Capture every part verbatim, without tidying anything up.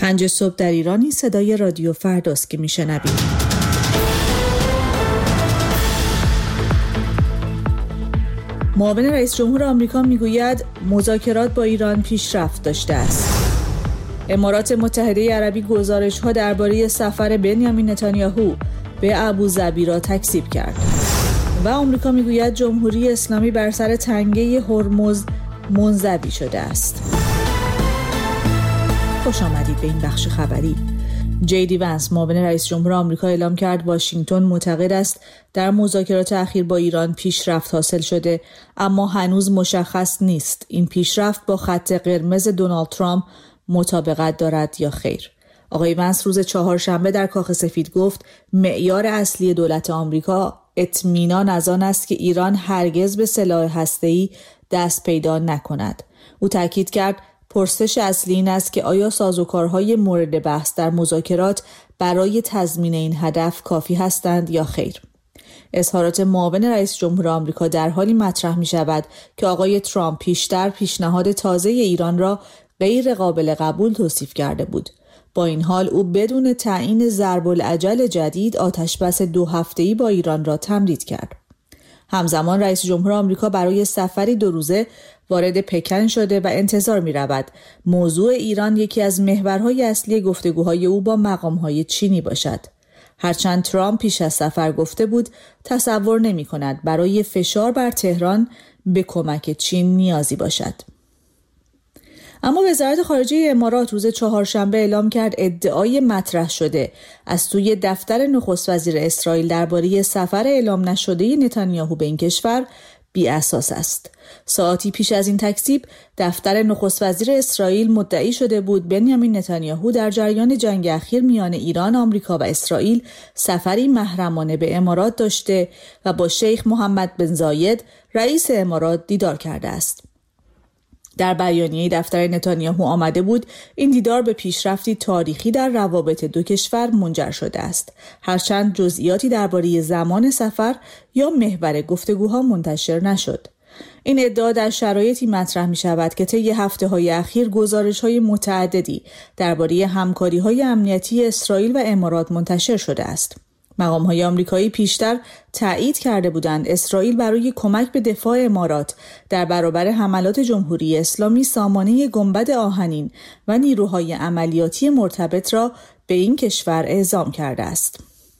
پنج صبح در ایرانی صدای رادیو فرداست که میشنوید. معاون رئیس جمهور آمریکا میگوید مذاکرات با ایران پیشرفت داشته است. امارات متحده عربی گزارش‌ها درباره سفر بنیامین نتانیاهو به ابوظبی را تکذیب کرد. و آمریکا میگوید جمهوری اسلامی بر سر تنگه هرمز منزوی شده است. خوش آمدید به این بخش خبری. جی دی ونس معاون رئیس جمهور آمریکا اعلام کرد واشنگتن معتقد است در مذاکرات اخیر با ایران پیشرفت حاصل شده، اما هنوز مشخص نیست این پیشرفت با خط قرمز دونالد ترامپ مطابقت دارد یا خیر. آقای ونس روز چهارشنبه در کاخ سفید گفت معیار اصلی دولت آمریکا اطمینان از آن است که ایران هرگز به سلاح هسته‌ای دست پیدا نکند. او تاکید کرد پرسش اصلی این است که آیا سازوکارهای مورد بحث در مذاکرات برای تضمین این هدف کافی هستند یا خیر. اظهارات معاون رئیس جمهور آمریکا در حالی مطرح می شود که آقای ترامپ پیشتر پیشنهاد تازه ایران را غیر قابل قبول توصیف کرده بود. با این حال او بدون تعیین ضرب الاجل جدید آتشبس دو هفته‌ای با ایران را تمدید کرد. همزمان رئیس جمهور آمریکا برای سفری دو روزه وارد پکن شده و انتظار می رود موضوع ایران یکی از محورهای اصلی گفتگوهای او با مقامهای چینی باشد. هرچند ترامپ پیش از سفر گفته بود تصور نمی کند برای فشار بر تهران به کمک چین نیازی باشد. اما وزارت خارجه امارات روز چهارشنبه اعلام کرد ادعای مطرح شده از سوی دفتر نخست وزیر اسرائیل درباره سفر اعلام نشده نتانیاهو به این کشور بی اساس است. ساعتی پیش از این تکذیب دفتر نخست وزیر اسرائیل مدعی شده بود بنیامین نتانیاهو در جریان جنگ اخیر میان ایران، آمریکا و اسرائیل سفری محرمانه به امارات داشته و با شیخ محمد بن زاید رئیس امارات دیدار کرده است. در بیانیه دفتر نتانیاهو آمده بود این دیدار به پیشرفتی تاریخی در روابط دو کشور منجر شده است، هرچند جزئیاتی درباره زمان سفر یا محور گفتگوها منتشر نشد. این ادعا در شرایطی مطرح می شود که طی هفته‌های اخیر گزارش‌های متعددی درباره همکاری‌های امنیتی اسرائیل و امارات منتشر شده است. مقام‌های آمریکایی پیشتر تایید کرده بودند اسرائیل برای کمک به دفاع امارات در برابر حملات جمهوری اسلامی سامانه گنبد آهنین و نیروهای عملیاتی مرتبط را به این کشور اعزام کرده است.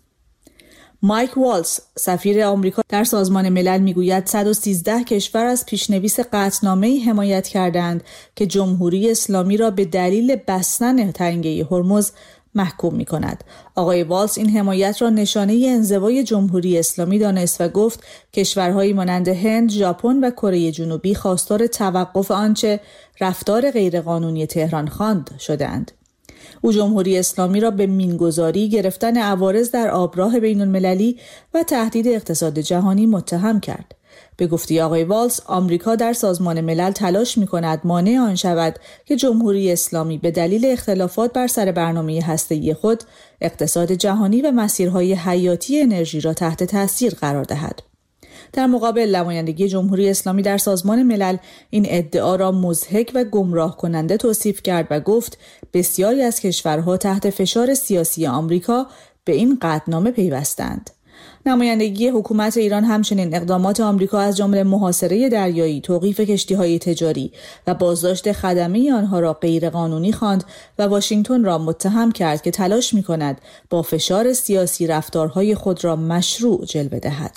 مایک والز سفیر آمریکا در سازمان ملل میگوید صد و سیزده کشور از پیشنویس قطعنامه‌ای حمایت کردند که جمهوری اسلامی را به دلیل بستن تنگه هرمز محکوم می کند. آقای والز این حمایت را نشانه انزوای جمهوری اسلامی دانست و گفت کشورهایی مانند هند، ژاپن و کره جنوبی خواستار توقف آنچه رفتار غیرقانونی تهران خواند شدند. او جمهوری اسلامی را به مینگذاری، گرفتن عوارض در آبراه بین المللی و تهدید اقتصاد جهانی متهم کرد. به گفته آقای والز، آمریکا در سازمان ملل تلاش می‌کند مانع آن شود که جمهوری اسلامی به دلیل اختلافات بر سر برنامه هسته‌ای خود اقتصاد جهانی و مسیرهای حیاتی انرژی را تحت تاثیر قرار دهد. در مقابل نمایندگی جمهوری اسلامی در سازمان ملل این ادعا را مضحک و گمراه کننده توصیف کرد و گفت بسیاری از کشورها تحت فشار سیاسی آمریکا به این قطعنامه پیوستند. نمایندگی حکومت ایران همچنین اقدامات آمریکا از جمله محاصره دریایی، توقیف کشتی‌های تجاری و بازداشت خدمه آنها را غیرقانونی خواند و واشنگتن را متهم کرد که تلاش می‌کند با فشار سیاسی رفتارهای خود را مشروع جلوه دهد.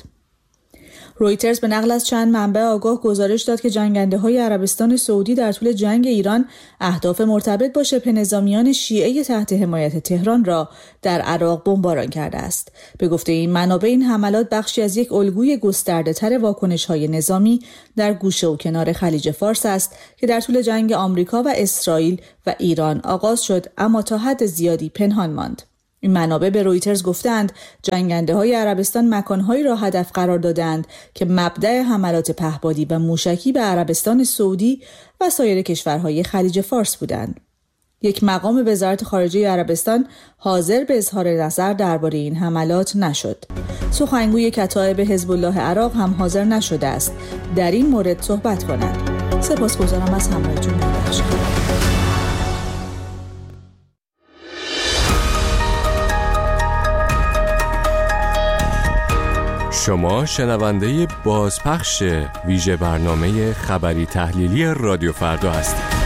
رویترز به نقل از چند منبع آگاه گزارش داد که جنگنده‌های عربستان سعودی در طول جنگ ایران اهداف مرتبط با شبه نظامیان شیعه تحت حمایت تهران را در عراق بمباران کرده است. به گفته این منابع این حملات بخشی از یک الگوی گسترده‌تر واکنش‌های نظامی در گوشه و کنار خلیج فارس است که در طول جنگ آمریکا و اسرائیل و ایران آغاز شد اما تا حد زیادی پنهان ماند. این منابع به رویترز گفتند جنگنده‌های عربستان مکان‌هایی را هدف قرار دادند که مبدأ حملات پهپادی و موشکی به عربستان سعودی و سایر کشورهای خلیج فارس بودند. یک مقام وزارت خارجه عربستان حاضر به اظهار نظر درباره این حملات نشد. سخنگوی کتایب حزب الله عراق هم حاضر نشده است در این مورد صحبت کند. سپاسگزارم از همراهیتون. شما شنونده بازپخش ویژه برنامه خبری تحلیلی رادیو فردا هستید.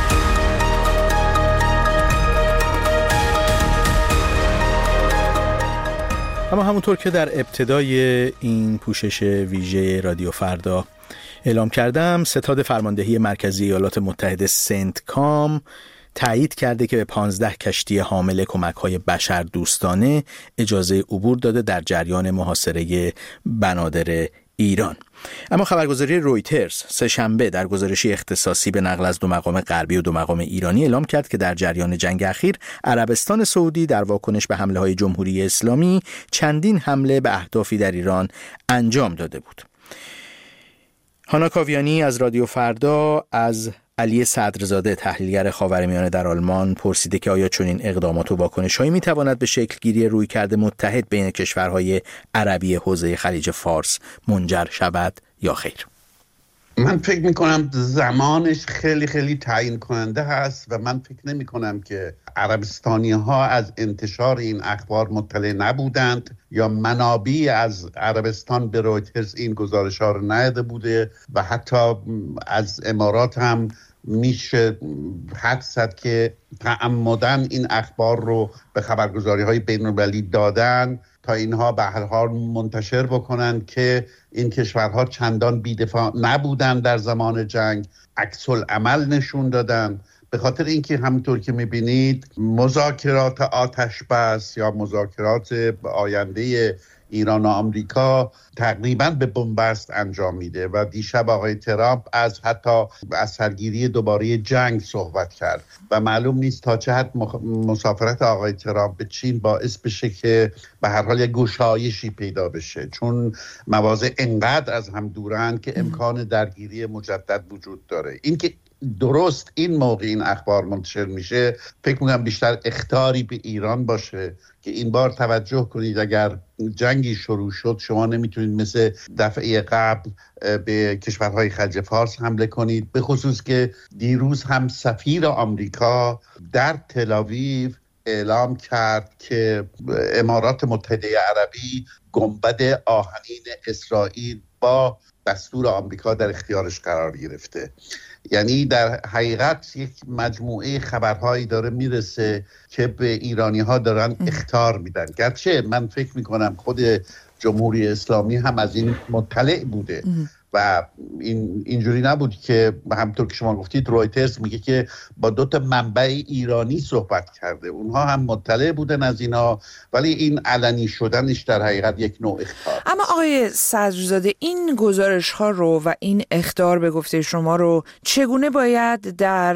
اما همونطور که در ابتدای این پوشش ویژه رادیو فردا اعلام کردم، ستاد فرماندهی مرکزی ایالات متحده سنتکام تایید کرده که به پانزده کشتی حامل کمک‌های بشردوستانه اجازه عبور داده در جریان محاصره بنادر ایران. اما خبرگزاری رویترز سه‌شنبه در گزارشی اختصاصی به نقل از دو مقام غربی و دو مقام ایرانی اعلام کرد که در جریان جنگ اخیر عربستان سعودی در واکنش به حمله‌های جمهوری اسلامی چندین حمله به اهدافی در ایران انجام داده بود. هانا کاویانی از رادیو فردا از علی صدرزاده تحلیلگر خاورمیانه در آلمان پرسیده که آیا چنین اقدامات و واکنش‌هایی می‌تواند به شکل‌گیری رویکرد متحد بین کشورهای عربی حوزه خلیج فارس منجر شود یا خیر؟ من فکر میکنم زمانش خیلی خیلی تعیین کننده هست و من فکر نمی کنم که عربستانی ها از انتشار این اخبار مطلع نبودند یا منابعی از عربستان به رویترز این گزارش ها رو نداده بوده و حتی از امارات هم میشه حدس زد که تعمدن این اخبار رو به خبرگزاری های بین المللی دادن تا اینها به هر حال منتشر بکنن که این کشورها چندان بی‌دفاع نبودن در زمان جنگ، عکس العمل نشون دادن. به خاطر اینکه همونطور که میبینید مذاکرات آتش بس یا مذاکرات آینده ایران و آمریکا تقریباً به بنبست انجام میده و دیشب آقای ترامپ از حتی از سرگیری دوباره جنگ صحبت کرد و معلوم نیست تا چه حد مسافرت آقای ترامپ به چین باعث بشه که به هر حال یک گشایشی پیدا بشه، چون مواضع انقدر از هم دورن که امکان درگیری مجدد وجود داره. اینکه درست این موقع این اخبار منتشر میشه فکر میکنم بیشتر اخطاری به ایران باشه که این بار توجه کنید اگر جنگی شروع شد شما نمیتونید مثل دفعه قبل به کشورهای خلیج فارس حمله کنید، به خصوص که دیروز هم سفیر آمریکا در تل‌آویو اعلام کرد که امارات متحده عربی گنبد آهنین اسرائیل با دستور آمریکا در اختیارش قرار گرفته. یعنی در حقیقت یک مجموعه خبرهایی داره میرسه که به ایرانی ها دارن اخطار میدن، گرچه من فکر میکنم خود جمهوری اسلامی هم از این مطلع بوده و این اینجوری نبود که همونطور که شما گفتید رویترز میگه که با دو تا منبع ایرانی صحبت کرده، اونها هم مطلع بودن از اینا، ولی این علنی شدنش در حقیقت یک نوع اخطار. اما آقای صدرزاده این گزارش ها رو و این اخطار به گفته شما رو چگونه باید در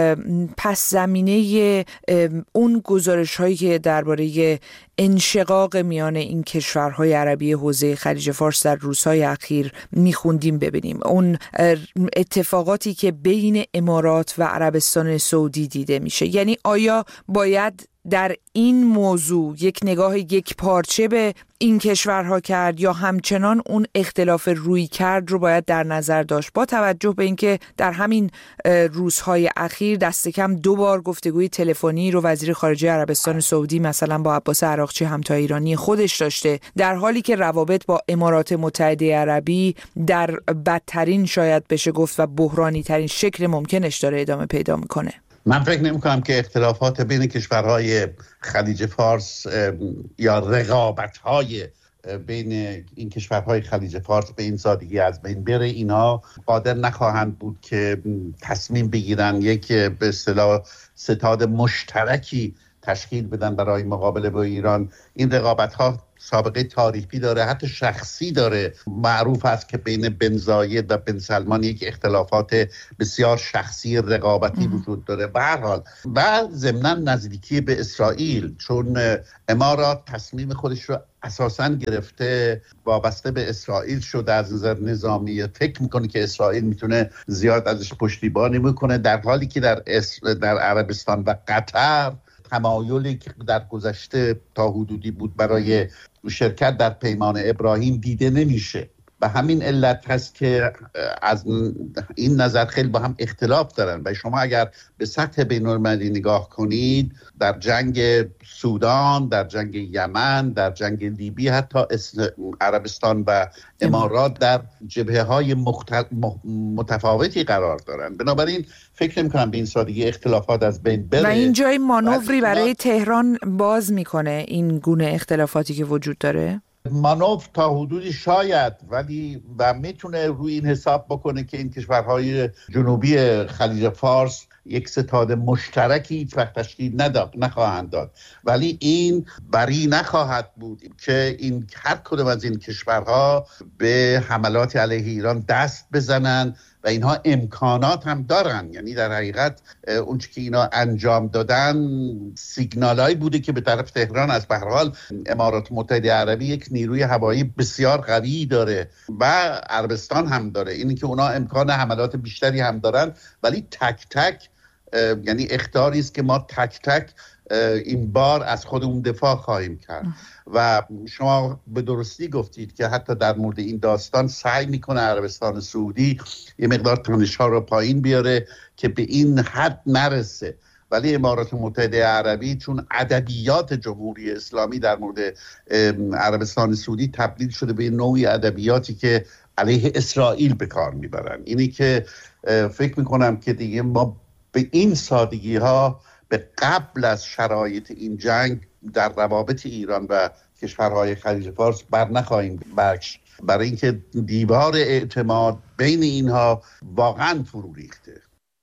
پس زمینه اون گزارش هایی که درباره انشقاق میان این کشورهای عربی حوزه خلیج فارس در روزهای اخیر میخوندیم ببینیم، اون اتفاقاتی که بین امارات و عربستان سعودی دیده میشه؟ یعنی آیا باید در این موضوع یک نگاه یک پارچه به این کشورها کرد یا همچنان اون اختلاف روی کرد رو باید در نظر داشت، با توجه به اینکه در همین روزهای اخیر دست کم دو بار گفتگوی تلفنی رو وزیر خارجه عربستان سعودی مثلا با عباس عراقچی همتا ایرانی خودش داشته، در حالی که روابط با امارات متحده عربی در بدترین شاید بشه گفت و بحرانی ترین شکل ممکنش داره ادامه پیدا میکنه. من فکر نمی کنم که اختلافات بین کشورهای خلیج فارس یا رقابت‌های بین این کشورهای خلیج فارس به این سادگی از بین بره. اینا قادر نخواهند بود که تصمیم بگیرن یک به اصطلاح ستاد مشترکی تشکیل بدن برای مقابله با ایران. این رقابت‌ها سابقه تاریخی داره، حتی شخصی داره. معروف است که بین بن زاید و بن سلمان یک اختلافات بسیار شخصی رقابتی وجود داره. به هر حال و ضمناً نزدیکی به اسرائیل، چون امارات تصمیم خودش رو اساساً گرفته وابسته به اسرائیل شده از نظر نظامی، فکر میکنه که اسرائیل میتونه زیاد ازش پشتیبانی میکنه، در حالی که در اسر... در عربستان و قطر تمایلی که در گذشته تا حدودی بود برای شرکت در پیمان ابراهیم دیده نمیشه به همین علت هست که از این نظر خیلی با هم اختلاف دارن. و شما اگر به سطح بین‌المللی نگاه کنید، در جنگ سودان، در جنگ یمن، در جنگ لیبی، حتی عربستان و امارات در جبهه‌های مختل... متفاوتی قرار دارن. بنابراین فکر نمی‌کنم به این سادگی اختلافات از بین بره و این جای مانوری برای تهران باز میکنه این گونه اختلافاتی که وجود داره. مانور تا حدودی شاید، ولی و میتونه روی این حساب بکنه که این کشورهای جنوبی خلیج فارس یک ستاد مشترکی هیچ وقت تشکیل نداد نخواهند داد، ولی این بری نخواهد بود که این هر کدوم از این کشورها به حملات علیه ایران دست بزنن و اینها امکانات هم دارن. یعنی در حقیقت اون چیزی که اینا انجام دادن سیگنالایی بوده که به طرف تهران از به هر حال امارات متحده عربی یک نیروی هوایی بسیار قوی داره و عربستان هم داره، اینی که اونا امکان حملات بیشتری هم دارن، ولی تک تک یعنی اخطاری است که ما تک تک این بار از خودمون دفاع خواهیم کرد. و شما به درستی گفتید که حتی در مورد این داستان سعی میکنه عربستان سعودی یه مقدار تنش‌ها رو پایین بیاره که به این حد نرسه، ولی امارات متحده عربی چون ادبیات جمهوری اسلامی در مورد عربستان سعودی تبدیل شده به نوعی ادبیاتی که علیه اسرائیل به کار میبرن، اینی که فکر میکنم که دیگه ما به این سادگی ها به قبل از شرایط این جنگ در روابط ایران و کشورهای خلیج فارس بر نخواهیم بخش، برای اینکه دیوار اعتماد بین اینها واقعا فرو ریخته.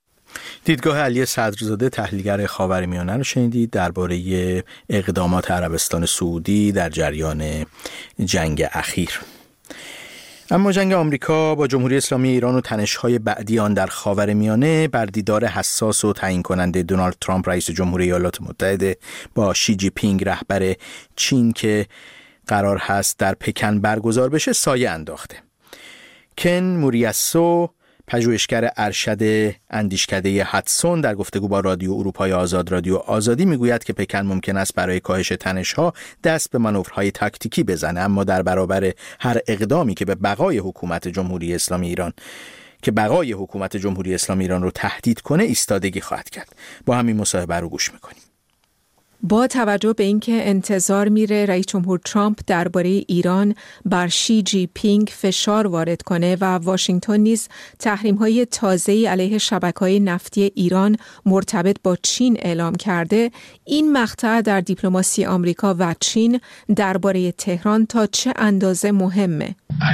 دیدگاه علی صدرزاده تحلیلگر خاورمیانه رو شنیدید درباره اقدامات عربستان سعودی در جریان جنگ اخیر. اما جنگ آمریکا با جمهوری اسلامی ایران و تنش‌های بعدی آن در خاورمیانه بر دیدار حساس و تعیین کننده دونالد ترامپ رئیس جمهوری ایالات متحده با شی جی پینگ رهبر چین که قرار هست در پکن برگزار بشه سایه انداخته. کن موریاسو، پژوهشگر ارشد اندیشکده هدسون، در گفتگو با رادیو اروپای آزاد رادیو آزادی میگوید که پکن ممکن است برای کاهش تنش‌ها دست به مانورهای تاکتیکی بزنه، اما در برابر هر اقدامی که به بقای حکومت جمهوری اسلامی ایران که بقای حکومت جمهوری اسلامی ایران رو تهدید کنه ایستادگی خواهد کرد. با همین مصاحبه رو گوش میکنیم. با توجه به اینکه انتظار میره رئیس جمهور ترامپ درباره ایران بر شی جی پینگ فشار وارد کنه و واشنگتن نیز تحریم‌های تازه‌ای علیه شبکه‌های نفتی ایران مرتبط با چین اعلام کرده، این مقطع در دیپلماسی آمریکا و چین درباره تهران تا چه اندازه مهمه؟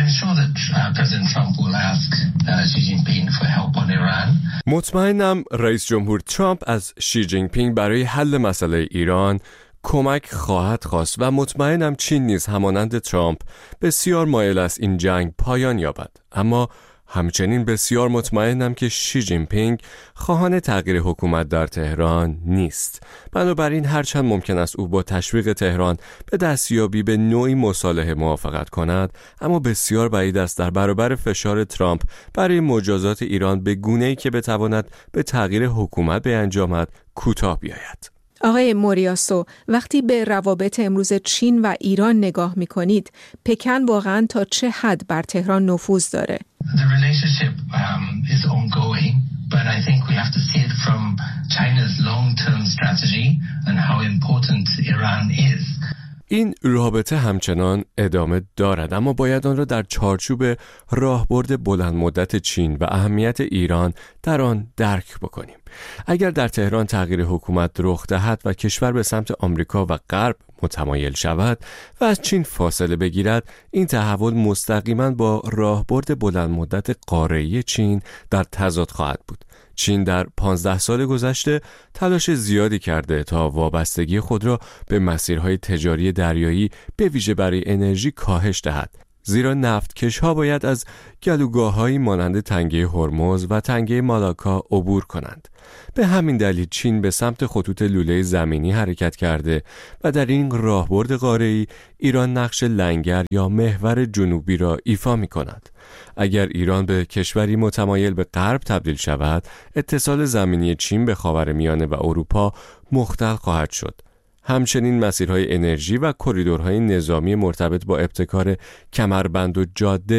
مطمئنم رئیس جمهور ترامپ از شی جین پینگ برای حل مسئله ایران کمک خواهد خواست و مطمئنم چین نیز همانند ترامپ بسیار مایل است این جنگ پایان یابد. اما همچنین بسیار مطمئنم که شی جین پینگ خواهان تغییر حکومت در تهران نیست. بنابراین هرچند ممکن است او با تشویق تهران به دستیابی به نوعی مصالحه موافقت کند، اما بسیار بعید است در برابر فشار ترامپ برای مجازات ایران به گونه‌ای که بتواند به تغییر حکومت بیانجامد کوتاه بیاید. آقای موریاسو، وقتی به روابط امروز چین و ایران نگاه می‌کنید، پکن واقعاً تا چه حد بر تهران نفوذ داره؟ The relationship um, is ongoing, but I think we have to see it from China's long-term strategy and how important Iran is. این رابطه همچنان ادامه دارد، اما باید آن را در چارچوب راهبرد بلند مدت چین و اهمیت ایران در آن درک بکنیم. اگر در تهران تغییر حکومت رخ دهد و کشور به سمت آمریکا و غرب متمایل شود و از چین فاصله بگیرد، این تحول مستقیما با راهبرد بلند مدت قاره‌ای چین در تضاد خواهد بود. چین در پانزده سال گذشته تلاش زیادی کرده تا وابستگی خود را به مسیرهای تجاری دریایی به ویژه برای انرژی کاهش دهد، زیرا نفتکش‌ها باید از گلوگاه‌هایی مانند تنگه هرمز و تنگه مالاکا عبور کنند. به همین دلیل چین به سمت خطوط لوله زمینی حرکت کرده و در این راهبرد قاره‌ای ایران نقش لنگر یا محور جنوبی را ایفا می‌کند. اگر ایران به کشوری متمایل به غرب تبدیل شود، اتصال زمینی چین به خاورمیانه و اروپا مختل خواهد شد. همچنین مسیرهای انرژی و کریدورهای نظامی مرتبط با ابتکار کمربند و جاده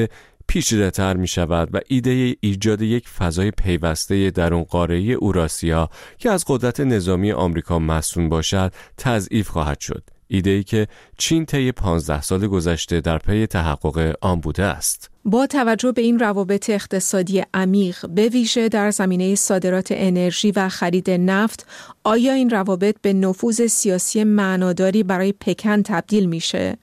پیچیده‌تر می شود و ایده ایجاد یک فضای پیوسته درون قاره اوراسیا که از قدرت نظامی آمریکا مسئول باشد تضعیف خواهد شد. ایده‌ای که چین طی پانزده سال گذشته در پی تحقق آن بوده است. با توجه به این روابط اقتصادی عمیق به ویژه در زمینه صادرات انرژی و خرید نفت، آیا این روابط به نفوذ سیاسی معناداری برای پکن تبدیل میشه؟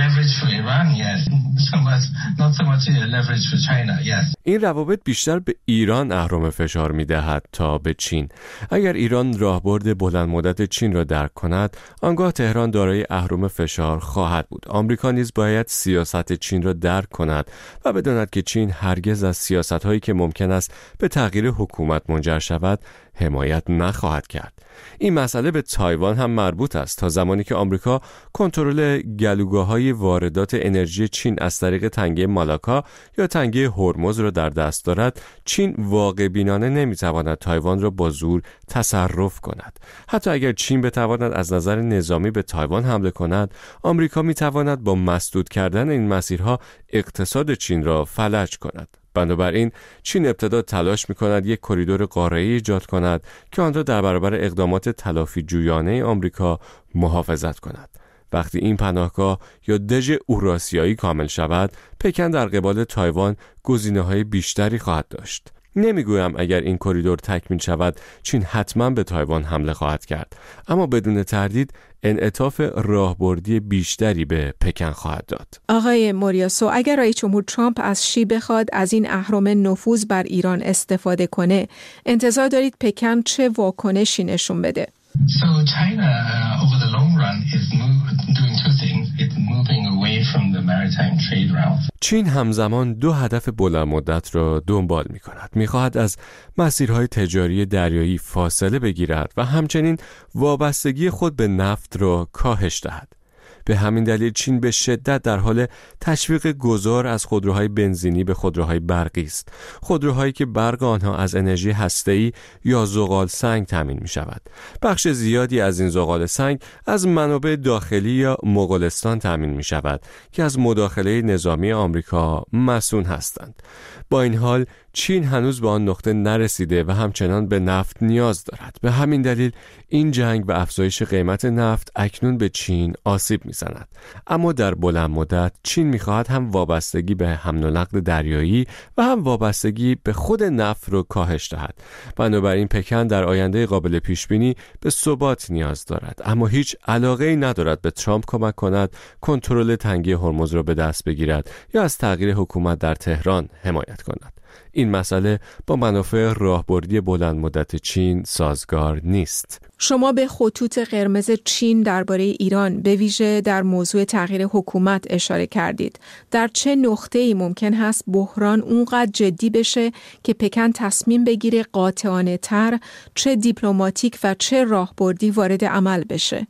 این روابط بیشتر به ایران اهرم فشار میدهد تا به چین. اگر ایران راهبرد بلند مدت چین را درک کند، آنگاه تهران دارای اهرم فشار خواهد بود. آمریکا نیز باید سیاست چین را درک کند و بداند که چین هرگز از سیاست‌هایی که ممکن است به تغییر حکومت منجر شود حمایت نخواهد کرد. این مسئله به تایوان هم مربوط است. تا زمانی که آمریکا کنترل گلوگاه‌های واردات انرژی چین از طریق تنگه مالاکا یا تنگه هرمز را در دست دارد، چین واقع بینانه نمی‌تواند تایوان را با زور تصرف کند. حتی اگر چین بتواند از نظر نظامی به تایوان حمله کند، آمریکا می‌تواند با مسدود کردن این مسیرها اقتصاد چین را فلج کند. بنابراین چین ابتدا تلاش می‌کند یک کریدور قاره‌ای ایجاد کند که آن را در برابر اقدامات تلافی جویانه آمریکا محافظت کند. وقتی این پناهگاه یا دژ اوراسیایی کامل شود، پکن در قبال تایوان گزینه‌های بیشتری خواهد داشت. نمیگویم اگر این کریدور تکمیل شود چین حتما به تایوان حمله خواهد کرد، اما بدون تردید انعطاف راهبردی بیشتری به پکن خواهد داد. آقای موریاسو، اگر رئیس جمهور ترامپ از شی بخواد از این اهرم نفوذ بر ایران استفاده کنه، انتظار دارید پکن چه واکنشی نشون بده؟ So China uh, over the long run is move, doing two things. It's moving away from the maritime trade route. چین همزمان دو هدف بلند مدت را دنبال می کند. می خواهد از مسیرهای تجاری دریایی فاصله بگیرد و همچنین وابستگی خود به نفت را کاهش دهد. به همین دلیل چین به شدت در حال تشویق گذار از خودروهای بنزینی به خودروهای برقی است. خودروهایی که برق آنها از انرژی هسته‌ای یا زغال سنگ تامین می شود. بخش زیادی از این زغال سنگ از منابع داخلی یا مغولستان تامین می شود که از مداخله نظامی آمریکا مسئول هستند. با این حال چین هنوز به آن نقطه نرسیده و همچنان به نفت نیاز دارد. به همین دلیل این جنگ و افزایش قیمت نفت اکنون به چین آسیب می‌زند. اما در بلند مدت چین می‌خواهد هم وابستگی به حمل و نقل دریایی و هم وابستگی به خود نفت را کاهش دهد. بنابراین پکن در آینده قابل پیش‌بینی به ثبات نیاز دارد، اما هیچ علاقه‌ای ندارد به ترامپ کمک کند کنترل تنگه هرمز را به دست بگیرد یا از تغییر حکومت در تهران حمایت کند. این مسئله با منافع راهبردی بلند مدت چین سازگار نیست. شما به خطوط قرمز چین درباره ایران به ویژه در موضوع تغییر حکومت اشاره کردید. در چه نقطه‌ای ممکن هست بحران اونقدر جدی بشه که پکن تصمیم بگیره قاطعانه تر، چه دیپلماتیک و چه راهبردی وارد عمل بشه؟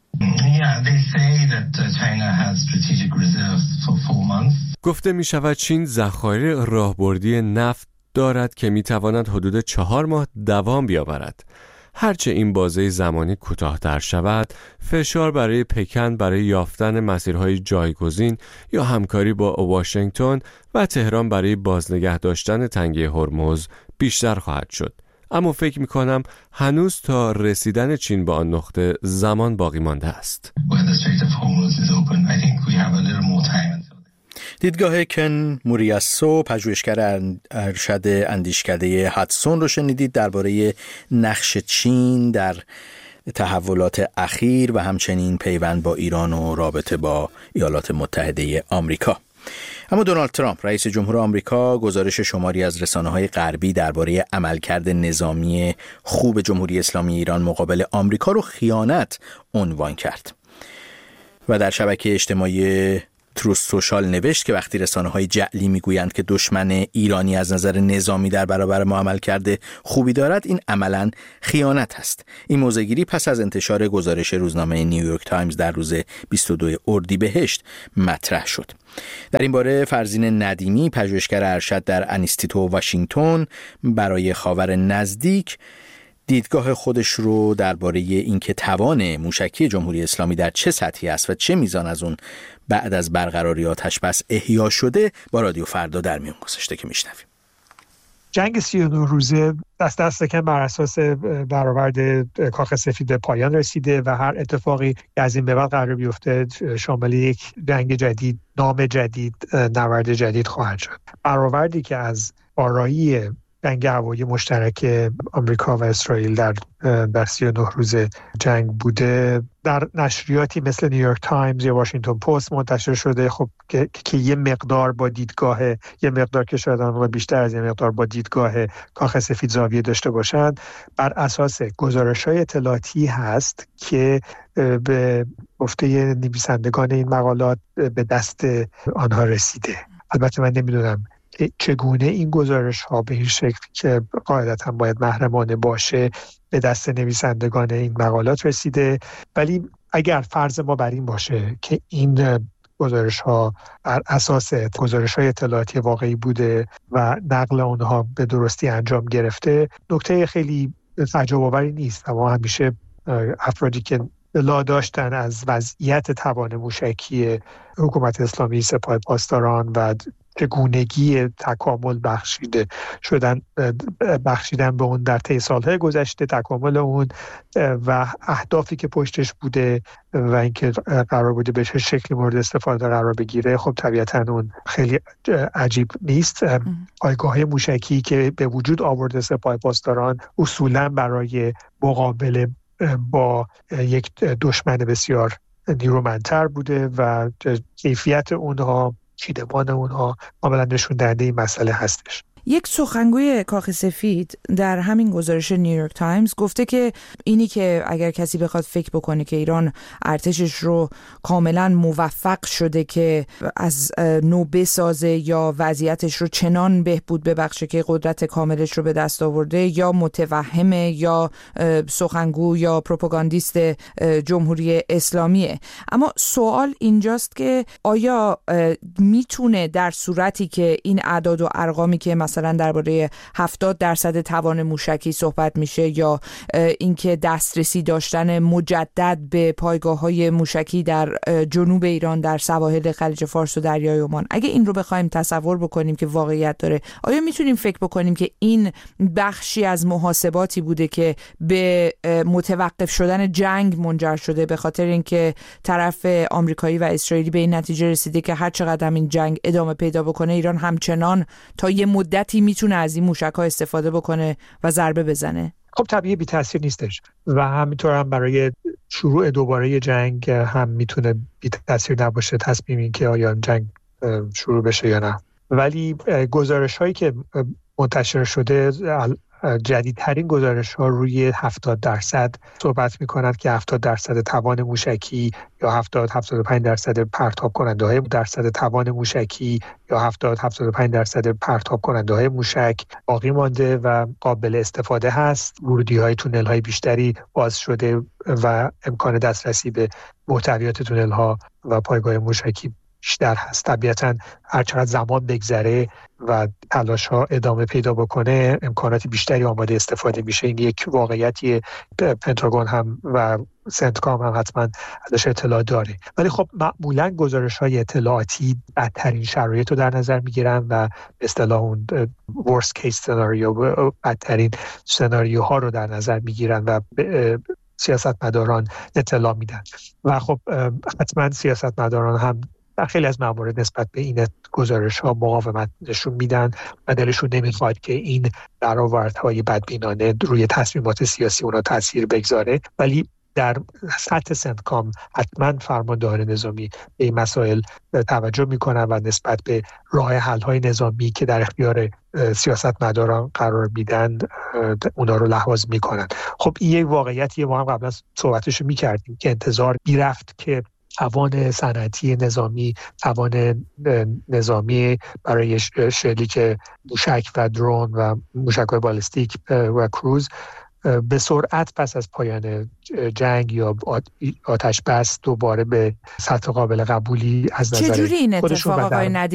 گفته می شود چین ذخایر راهبردی نفت دارد که می تواند حدود چهار ماه دوام بیاورد. هرچه این بازه زمانی کوتاه‌تر شود، فشار برای پکن برای یافتن مسیرهای جایگزین یا همکاری با واشنگتن و تهران برای بازنگه داشتن تنگه هرمز بیشتر خواهد شد. اما فکر می کنم هنوز تا رسیدن چین به آن نقطه زمان باقی مانده است. دیدگاه کن موریاسو، پژوهشگر ارشد اندیشکده هادسون رو شنیدید درباره نقش چین در تحولات اخیر و همچنین پیوند با ایران و رابطه با ایالات متحده آمریکا. اما دونالد ترامپ رئیس جمهور آمریکا گزارش شماری از رسانه‌های غربی درباره عملکرد نظامی خوب جمهوری اسلامی ایران مقابل آمریکا رو خیانت عنوان کرد و در شبکه اجتماعی تروث سوشال نوشت که وقتی رسانه‌های جعلی میگویند که دشمن ایرانی از نظر نظامی در برابر ما عمل کرده خوبی دارد، این عملاً خیانت است. این موضع‌گیری پس از انتشار گزارش روزنامه نیویورک تایمز در روز بیست و دوم اردیبهشت مطرح شد. در این باره فرزین ندیمی، پژوهشگر ارشد در انستیتو واشنگتن برای خاور نزدیک، دیدگاه خودش رو درباره اینکه توان موشکی جمهوری اسلامی در چه سطحی است و چه میزان از اون بعد از برقراری آتش بس احیا شده با رادیو فردا در میون گذاشته که میشنویم. جنگ سی و نه روزه دست دست کم بر اساس برآورد کاخ سفید به پایان رسیده و هر اتفاقی از این به بعد قرار بیفته شامل یک جنگ جدید، نام جدید، نبرد جدید خواهد شد. برآوردی که از آرایی جنگ هوایی مشترک آمریکا و اسرائیل در در سی و نه روز جنگ بوده در نشریاتی مثل نیویورک تایمز یا واشنگتن پست منتشر شده، خب که, که یه مقدار با دیدگاه یه مقدار که شاید آن بیشتر از یه مقدار با دیدگاه کاخ سفید زاویه داشته باشند، بر اساس گزارش‌های اطلاعاتی هست که به گفته نویسندگان این مقالات به دست آنها رسیده. البته من نمیدونم چگونه این گزارش ها به این شکل که قاعدتاً باید محرمانه باشه به دست نویسندگان این مقالات رسیده، ولی اگر فرض ما بر این باشه که این گزارش ها بر اساس گزارش های اطلاعاتی واقعی بوده و نقل اونها به درستی انجام گرفته، نکته خیلی تعجب آوری نیست. اما همیشه افرادی که اطلاع داشتن از وضعیت توان موشکی حکومت اسلامی، سپاه پاسداران و چگونگی تکامل بخشیده شدن بخشیدن به اون در طی سالهای گذشته، تکامل اون و اهدافی که پشتش بوده و اینکه قرار بوده به چه شکلی مورد استفاده قرار بگیره، خب طبیعتاً اون خیلی عجیب نیست. پایگاه موشکی که به وجود آورده سپاه پاسداران اصولاً برای مقابله با یک دشمن بسیار نیرومندتر بوده و کیفیت اونها، چیدمان اونها کاملا نشون دهنده این مسئله هستش. یک سخنگوی کاخ سفید در همین گزارش نیویورک تایمز گفته که اینی که اگر کسی بخواد فکر بکنه که ایران ارتشش رو کاملا موفق شده که از نو بسازه یا وضعیتش رو چنان بهبود ببخشه که قدرت کاملش رو به دست آورده، یا متوهمه یا سخنگو یا پروپاگاندیست جمهوری اسلامیه. اما سوال اینجاست که آیا میتونه در صورتی که این اعداد و ارقامی که مثلا درباره هفتاد درصد توان موشکی صحبت میشه یا اینکه دسترسی داشتن مجدد به پایگاه‌های موشکی در جنوب ایران در سواحل خلیج فارس و دریای عمان، اگه این رو بخوایم تصور بکنیم که واقعیت داره، آیا میتونیم فکر بکنیم که این بخشی از محاسباتی بوده که به متوقف شدن جنگ منجر شده، به خاطر اینکه طرف آمریکایی و اسرائیلی به این نتیجه رسیده که هر چقدر این جنگ ادامه پیدا بکنه ایران همچنان تا یه مدتی میتونه از این موشک‌ها استفاده بکنه و ضربه بزنه؟ خب طبیعی بی تاثیر نیستش و همینطور هم برای شروع دوباره جنگ هم میتونه بی تاثیر نباشه تصمیم این که آیا جنگ شروع بشه یا نه. ولی گزارش هایی که منتشر شده، جدیدترین گزارش ها روی هفتاد درصد صحبت می کند که هفتاد درصد توان موشکی یا هفتاد هفتاد و پنج درصد پرتاب کننده های درصد توان موشکی یا هفتاد هفتاد و پنج درصد پرتاب کننده های موشک باقی مانده و قابل استفاده هست. ورودی های تونل های بیشتری باز شده و امکان دسترسی به محتویات تونل ها و پایگاه موشکی بیشتر هست. طبیعتاً هر چقدر زمان بگذره و تلاش ها ادامه پیدا بکنه امکانات بیشتری آماده استفاده میشه. این یک واقعیتی پنتاگون هم و سنتکام هم حتما ازش اطلاع داره. ولی خب معمولاً گزارش های اطلاعاتی بدترین شرایط رو در نظر میگیرن و به اصطلاح اون worst case scenario، بدترین سناریوها رو در نظر میگیرن و سیاستمداران اطلاع میدن و خب حتما سیاستمداران هم در خیلی از موارد نسبت به این گزارش ها مقاومت نشون میدن و دلشون نمیخواد که این برآوردهای بدبینانه روی تصمیمات سیاسی اونا تاثیر بگذاره. ولی در سطح سنتکام حتما فرماندهان نظامی به این مسائل توجه میکنن و نسبت به راه حل های نظامی که در اختیار سیاستمداران قرار میدن اونا رو لحاظ میکنن. خب این یک واقعیتیه، ما هم قبلا صحبتشو میکردیم که انتظار میرفت که توان صنعتی نظامی، توان نظامی برای شلیک موشک و درون و موشک‌های بالستیک و کروز به سرعت پس از پایان جنگ یا آتش بس دوباره به سطح قابل قبولی از نظر چجوری این اتفاق آقای ندیم